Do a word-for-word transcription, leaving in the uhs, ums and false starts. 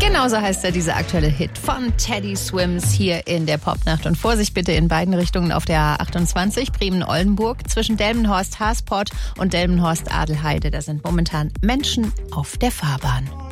Genauso heißt ja dieser aktuelle Hit von Teddy Swims hier in der Popnacht. Und Vorsicht bitte in beiden Richtungen auf der A achtundzwanzig, Bremen-Oldenburg, zwischen Delmenhorst-Hasport und Delmenhorst-Adelheide. Da sind momentan Menschen auf der Fahrbahn.